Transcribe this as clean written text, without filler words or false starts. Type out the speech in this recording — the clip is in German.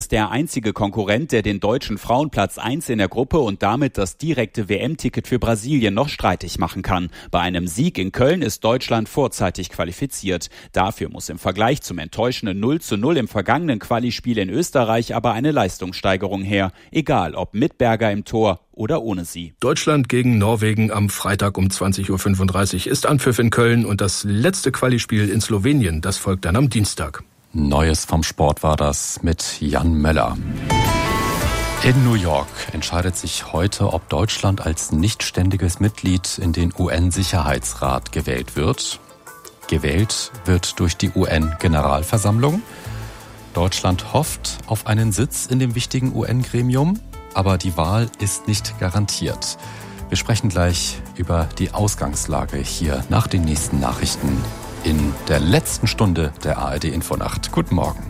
ist der einzige Konkurrent, der den deutschen Frauen Platz 1 in der Gruppe und damit das direkte WM-Ticket für Brasilien noch streitig machen kann. Bei einem Sieg in Köln ist Deutschland vorzeitig qualifiziert. Dafür muss im Vergleich zum enttäuschenden 0:0 im vergangenen Quali-Spiel in Österreich aber eine Leistungssteigerung her. Egal ob mit Berger im Tor oder ohne sie. Deutschland gegen Norwegen am Freitag um 20.35 Uhr ist Anpfiff in Köln und das letzte Quali-Spiel in Slowenien, das folgt dann am Dienstag. Neues vom Sport war das mit Jan Möller. In New York entscheidet sich heute, ob Deutschland als nichtständiges Mitglied in den UN-Sicherheitsrat gewählt wird. Gewählt wird durch die UN-Generalversammlung. Deutschland hofft auf einen Sitz in dem wichtigen UN-Gremium. Aber die Wahl ist nicht garantiert. Wir sprechen gleich über die Ausgangslage hier nach den nächsten Nachrichten in der letzten Stunde der ARD Infonacht. Guten Morgen.